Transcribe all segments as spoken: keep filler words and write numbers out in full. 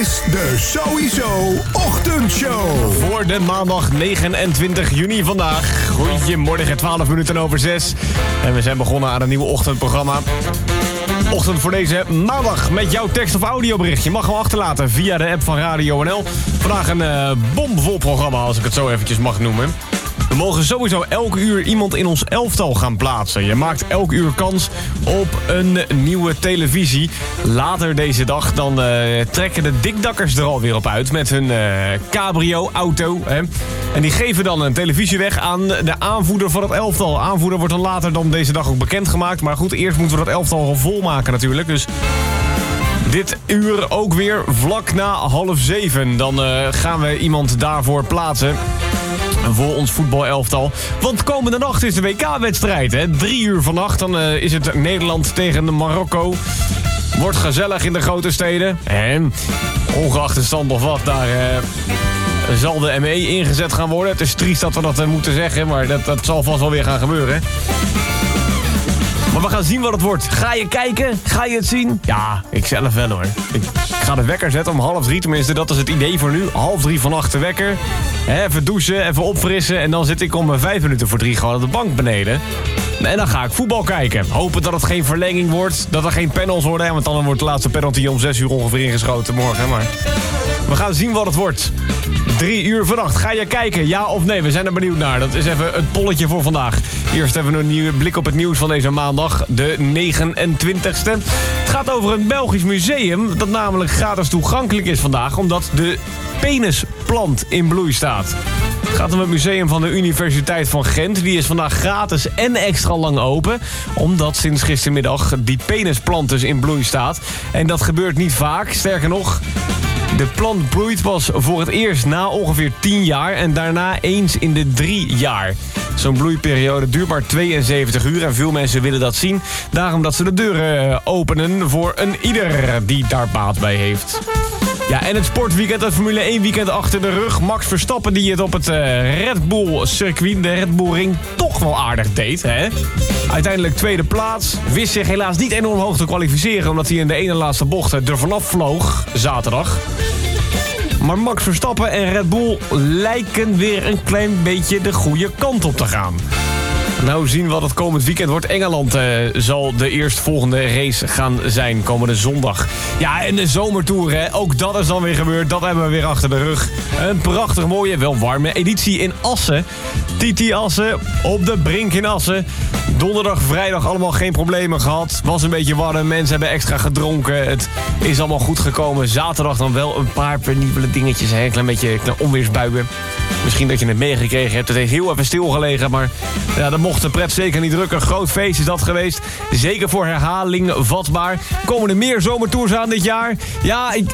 is de Sowieso Ochtendshow. Voor de maandag negenentwintig juni vandaag. Goedemorgen, twaalf minuten over zes. En we zijn begonnen aan een nieuw ochtendprogramma. Ochtend voor deze maandag met jouw tekst- of audiobericht. Je mag hem achterlaten via de app van Radio N L. Vandaag een uh, bomvol programma, als ik het zo eventjes mag noemen. We mogen sowieso elk uur iemand in ons elftal gaan plaatsen. Je maakt elk uur kans op een nieuwe televisie. Later deze dag dan uh, trekken de dikdakkers er alweer op uit met hun uh, cabrio-auto. Hè? En die geven dan een televisie weg aan de aanvoerder van het elftal. Aanvoerder wordt dan later dan deze dag ook bekendgemaakt. Maar goed, eerst moeten we dat elftal al volmaken natuurlijk. Dus dit uur ook weer vlak na half zeven. Dan uh, gaan we iemand daarvoor plaatsen voor ons voetbalelftal. Want komende nacht is de W K-wedstrijd. Hè? Drie uur vannacht, dan uh, is het Nederland tegen Marokko. Wordt gezellig in de grote steden. En ongeacht de stand of wat, daar uh, zal de M E ingezet gaan worden. Het is triest dat we dat uh, moeten zeggen, maar dat, dat zal vast wel weer gaan gebeuren. Maar we gaan zien wat het wordt. Ga je kijken? Ga je het zien? Ja, ik zelf wel hoor. Ik ga de wekker zetten om half drie. Tenminste, dat is het idee voor nu. Half drie vannacht de wekker. Even douchen, even opfrissen. En dan zit ik om vijf minuten voor drie gewoon op de bank beneden. En dan ga ik voetbal kijken. Hopen dat het geen verlenging wordt. Dat er geen panels worden. Want dan wordt de laatste penalty om zes uur ongeveer ingeschoten morgen. Maar we gaan zien wat het wordt. Drie uur vannacht. Ga je kijken? Ja of nee? We zijn er benieuwd naar. Dat is even het polletje voor vandaag. Eerst hebben we een nieuwe blik op het nieuws van deze maandag. De negenentwintigste. Het gaat over een Belgisch museum. Dat namelijk gratis toegankelijk is vandaag. Omdat de penisplant in bloei staat. Het gaat om het museum van de Universiteit van Gent. Die is vandaag gratis en extra lang open. Omdat sinds gistermiddag die penisplant dus in bloei staat. En dat gebeurt niet vaak. Sterker nog, de plant bloeit pas voor het eerst na ongeveer tien jaar en daarna eens in de drie jaar. Zo'n bloeiperiode duurt maar tweeënzeventig uur en veel mensen willen dat zien. Daarom dat ze de deuren openen voor een ieder die daar baat bij heeft. Ja, en het sportweekend, het Formule één weekend achter de rug. Max Verstappen die het op het uh, Red Bull circuit, de Red Bull Ring, toch wel aardig deed, hè? Uiteindelijk tweede plaats. Wist zich helaas niet enorm hoog te kwalificeren, omdat hij in de ene laatste bocht er vanaf vloog, zaterdag. Maar Max Verstappen en Red Bull lijken weer een klein beetje de goede kant op te gaan. Nou, zien wat het komend weekend wordt. Engeland uh, zal de eerstvolgende race gaan zijn komende zondag. Ja, en de zomertour, hè. Ook dat is dan weer gebeurd. Dat hebben we weer achter de rug. Een prachtig mooie, wel warme editie in Assen. Titi Assen op de Brink in Assen. Donderdag, vrijdag allemaal geen problemen gehad. Was een beetje warm, mensen hebben extra gedronken. Het is allemaal goed gekomen. Zaterdag dan wel een paar penibele dingetjes. Hè. Een klein beetje onweersbuien. Misschien dat je het meegekregen hebt. Het heeft heel even stilgelegen, maar ja, dat mocht de pret zeker niet drukken. Groot feest is dat geweest. Zeker voor herhaling vatbaar. Komen er meer zomertours aan dit jaar? Ja, ik,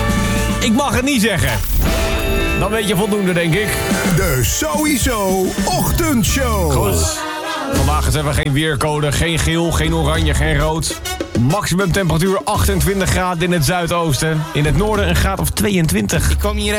ik mag het niet zeggen. Dan weet je voldoende, denk ik. De Sowieso Ochtendshow. Goed. Vandaag is even geen weercode, geen geel, geen oranje, geen rood. Maximum temperatuur achtentwintig graden in het zuidoosten. In het noorden een graad of tweeëntwintig. Ik kwam hier echt